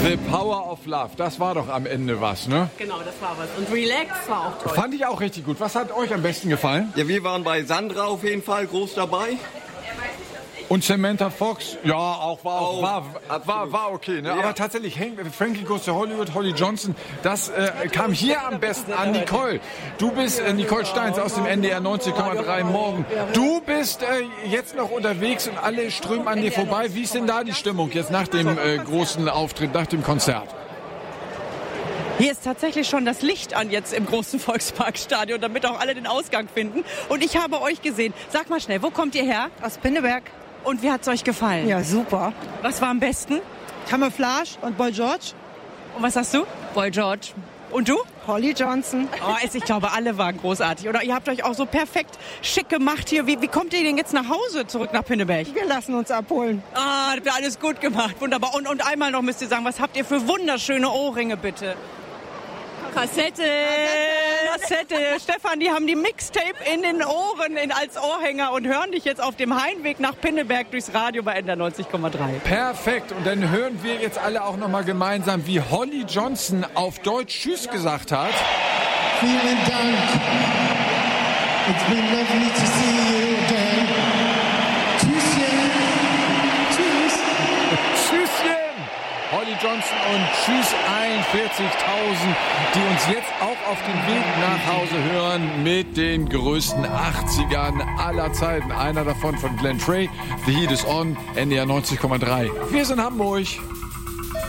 The Power of Love, das war doch am Ende was, ne? Genau, das war was. Und Relax war auch toll. Fand ich auch richtig gut. Was hat euch am besten gefallen? Ja, wir waren bei Sandra auf jeden Fall groß dabei. Und Samantha Fox, ja, war okay, ne? Ja. Aber tatsächlich, Frankie Goes to Hollywood, Holly Johnson, das kam hier am besten an. Nicole, du bist Nicole Steins aus dem NDR 90,3 Morgen. Du bist jetzt noch unterwegs und alle strömen an dir vorbei. Wie ist denn da die Stimmung jetzt nach dem großen Auftritt, nach dem Konzert? Hier ist tatsächlich schon das Licht an jetzt im großen Volksparkstadion, damit auch alle den Ausgang finden. Und ich habe euch gesehen. Sag mal schnell, wo kommt ihr her? Aus Pinneberg. Und wie hat's euch gefallen? Ja, super. Was war am besten? Camouflage und Boy George. Und was hast du? Boy George. Und du? Holly Johnson. Oh, ich glaube, alle waren großartig. Oder ihr habt euch auch so perfekt schick gemacht hier. Wie kommt ihr denn jetzt nach Hause, zurück nach Pinneberg? Wir lassen uns abholen. Ah, habt ihr alles gut gemacht. Wunderbar. Und einmal noch müsst ihr sagen, was habt ihr für wunderschöne Ohrringe, bitte? Kassette. Stefan, die haben die Mixtape in den Ohren als Ohrhänger und hören dich jetzt auf dem Heimweg nach Pinneberg durchs Radio bei NDR 90,3. Perfekt. Und dann hören wir jetzt alle auch noch mal gemeinsam, wie Holly Johnson auf Deutsch Tschüss gesagt hat. Vielen Dank. It's been lovely to see you again. Tschüsschen. Tschüss. Tschüsschen. Holly Johnson und tschüss 41.000, die uns jetzt auch auf dem Weg nach Hause hören mit den größten 80ern aller Zeiten. Einer davon von Glenn Frey, The Heat is On, NDR 90,3. Wir sind Hamburg.